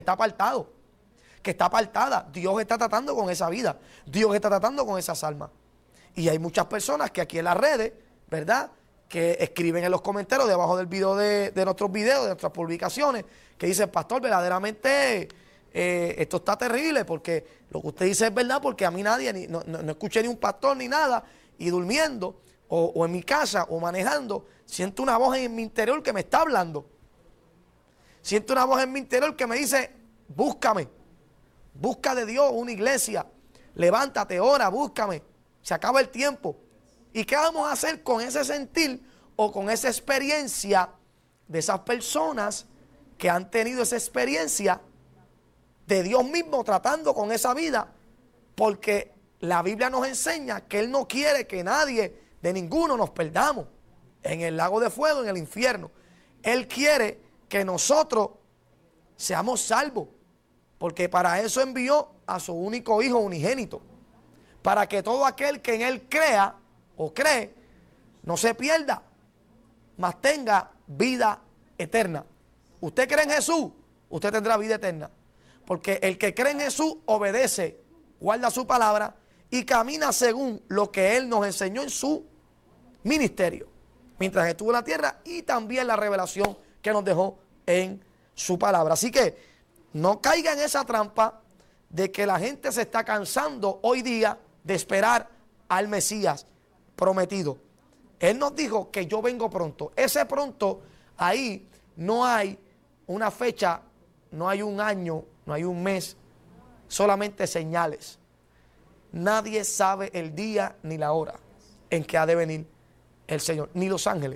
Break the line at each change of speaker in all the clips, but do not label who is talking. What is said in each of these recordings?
está apartado, que está apartada. Dios está tratando con esa vida. Dios está tratando con esas almas. Y hay muchas personas que aquí en las redes, ¿verdad?, que escriben en los comentarios debajo del video de nuestros videos, de nuestras publicaciones, que dicen: pastor, verdaderamente esto está terrible, porque lo que usted dice es verdad, porque a mí nadie, no escuché ni un pastor ni nada, y durmiendo, o en mi casa, o manejando, siento una voz en mi interior que me está hablando. Siento una voz en mi interior que me dice: búscame, busca de Dios una iglesia, levántate, ora, búscame, se acaba el tiempo. ¿Y qué vamos a hacer con ese sentir o con esa experiencia de esas personas que han tenido esa experiencia de Dios mismo tratando con esa vida? Porque la Biblia nos enseña que Él no quiere que nadie, de ninguno, nos perdamos en el lago de fuego, en el infierno. Él quiere que nosotros seamos salvos, porque para eso envió a su único Hijo unigénito, para que todo aquel que en Él crea o cree no se pierda, mas tenga vida eterna. Usted cree en Jesús, usted tendrá vida eterna, porque el que cree en Jesús obedece, guarda su palabra y camina según lo que Él nos enseñó en su ministerio, mientras estuvo en la tierra, y también la revelación que nos dejó en su palabra. Así que no caiga en esa trampa de que la gente se está cansando hoy día de esperar al Mesías prometido. Él nos dijo que yo vengo pronto. Ese pronto, ahí no hay una fecha, no hay un año, no hay un mes, solamente señales. Nadie sabe el día ni la hora en que ha de venir el Señor, ni los ángeles,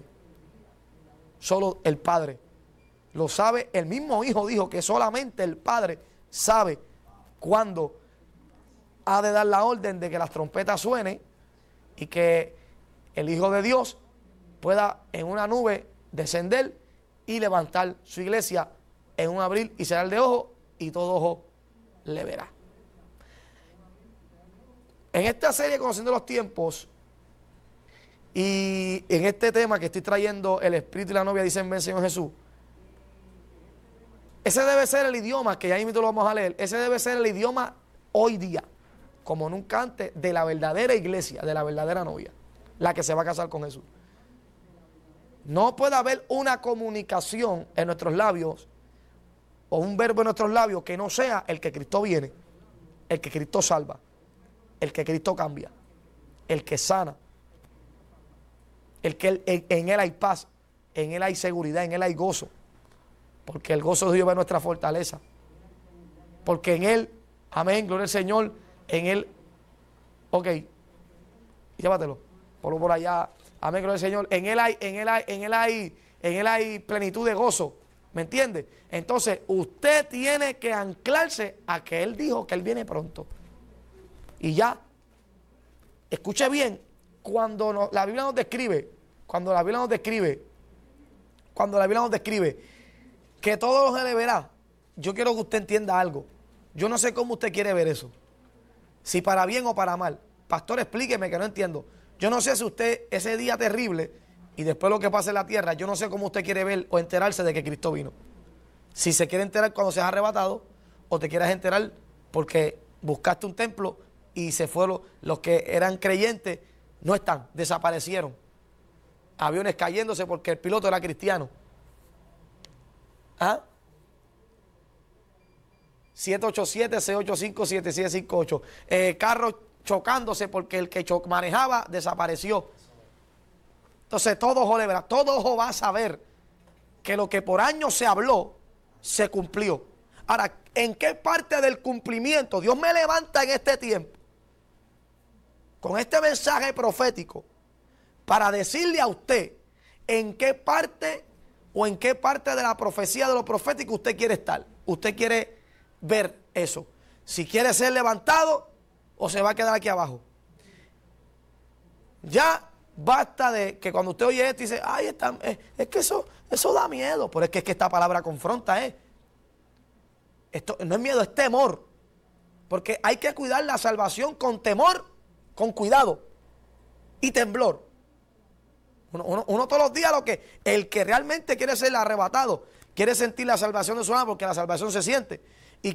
solo el Padre lo sabe. El mismo Hijo dijo que solamente el Padre sabe cuándo ha de dar la orden de que las trompetas suenen y que el Hijo de Dios pueda en una nube descender y levantar su iglesia en un abrir y cerrar de ojos, y todo ojo le verá. En esta serie, Conociendo los Tiempos, y en este tema que estoy trayendo, el Espíritu y la novia dicen: ven, Señor Jesús. Ese debe ser el idioma, que ya mismo lo vamos a leer, ese debe ser el idioma hoy día, como nunca antes, de la verdadera iglesia, de la verdadera novia, la que se va a casar con Jesús. No puede haber una comunicación en nuestros labios o un verbo en nuestros labios que no sea el que Cristo viene, el que Cristo salva, el que Cristo cambia, el que sana, el que en Él hay paz, en Él hay seguridad, en Él hay gozo, porque el gozo de Dios es nuestra fortaleza, porque en Él, amén, gloria al Señor, en Él, ok, llévatelo, ponlo por allá, amén, gloria al Señor, en Él hay plenitud de gozo, ¿me entiende? Entonces usted tiene que anclarse a que Él dijo que Él viene pronto, y ya, escuche bien, cuando la Biblia nos describe, que todo se le verá, yo quiero que usted entienda algo. Yo no sé cómo usted quiere ver eso, si para bien o para mal. Pastor, explíqueme, que no entiendo. Yo no sé si usted, ese día terrible y después lo que pasa en la tierra, yo no sé cómo usted quiere ver o enterarse de que Cristo vino. Si se quiere enterar cuando seas arrebatado, o te quieras enterar porque buscaste un templo y se fueron los que eran creyentes, no están, desaparecieron. Aviones cayéndose porque el piloto era cristiano. ¿Ah? 787-685-7758. Carros chocándose porque el que manejaba desapareció. Entonces todo ojo le verá, todo ojo va a saber que lo que por años se habló se cumplió. Ahora, ¿en qué parte del cumplimiento Dios me levanta en este tiempo con este mensaje profético para decirle a usted en qué parte o en qué parte de la profecía de lo profético usted quiere estar? Usted quiere ver eso, si quiere ser levantado o se va a quedar aquí abajo. Ya basta de que cuando usted oye esto y dice: ay, es que eso da miedo. Pero es que esta palabra confronta, esto no es miedo, es temor, porque hay que cuidar la salvación con temor, con cuidado y temblor. Uno todos los días, el que realmente quiere ser arrebatado, quiere sentir la salvación de su alma porque la salvación se siente.